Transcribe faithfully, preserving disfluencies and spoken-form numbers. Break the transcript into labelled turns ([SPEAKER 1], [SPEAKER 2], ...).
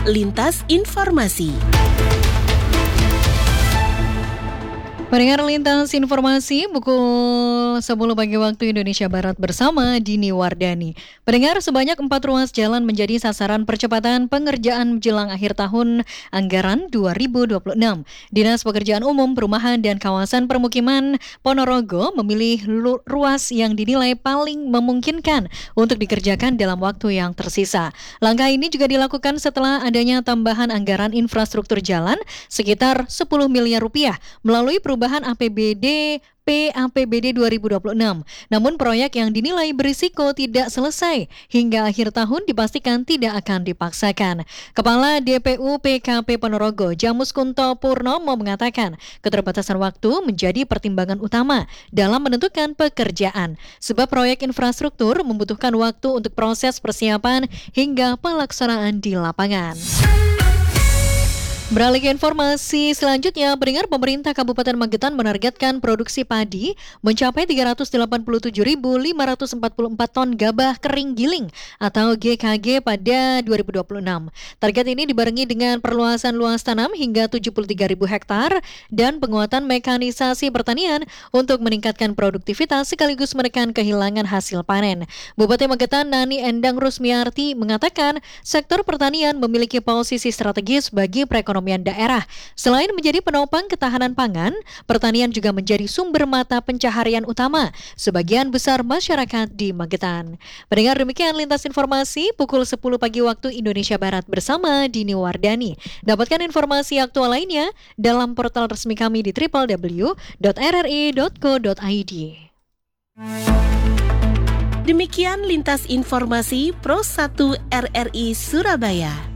[SPEAKER 1] Lintas Informasi.
[SPEAKER 2] Pendengar Lintas Informasi pukul sepuluh pagi waktu Indonesia Barat bersama Dini Wardani. Pendengar, sebanyak empat ruas jalan menjadi sasaran percepatan pengerjaan menjelang akhir tahun anggaran dua ribu dua puluh enam. Dinas Pekerjaan Umum, Perumahan dan Kawasan Permukiman Ponorogo memilih lu- ruas yang dinilai paling memungkinkan untuk dikerjakan dalam waktu yang tersisa. Langkah ini juga dilakukan setelah adanya tambahan anggaran infrastruktur jalan sekitar sepuluh miliar rupiah melalui perubahan Perubahan A P B D P A P B D dua ribu dua puluh enam. Namun proyek yang dinilai berisiko tidak selesai hingga akhir tahun dipastikan tidak akan dipaksakan. Kepala D P U P K P Ponorogo, Jamus Kunto Purnomo mengatakan keterbatasan waktu menjadi pertimbangan utama dalam menentukan pekerjaan. Sebab proyek infrastruktur membutuhkan waktu untuk proses persiapan hingga pelaksanaan di lapangan. Beralih ke informasi selanjutnya, pendengar, pemerintah Kabupaten Magetan menargetkan produksi padi mencapai tiga ratus delapan puluh tujuh ribu lima ratus empat puluh empat ton gabah kering giling atau G K G pada dua ribu dua puluh enam. Target ini dibarengi dengan perluasan luas tanam hingga tujuh puluh tiga ribu hektar dan penguatan mekanisasi pertanian untuk meningkatkan produktivitas sekaligus menekan kehilangan hasil panen. Bupati Magetan Nani Endang Rusmiarti mengatakan sektor pertanian memiliki posisi strategis bagi perekonomian daerah. Selain menjadi penopang ketahanan pangan, pertanian juga menjadi sumber mata pencaharian utama sebagian besar masyarakat di Magetan. Pendengar, demikian Lintas Informasi pukul sepuluh pagi waktu Indonesia Barat bersama Dini Wardani. Dapatkan informasi aktual lainnya dalam portal resmi kami di w w w dot r r i dot co dot i d.
[SPEAKER 1] Demikian Lintas Informasi Pro satu R R I Surabaya.